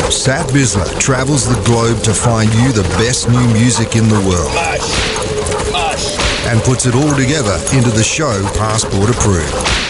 Sat Bisler travels the globe to find you the best new music in the world and puts it all together into the show Passport Approved.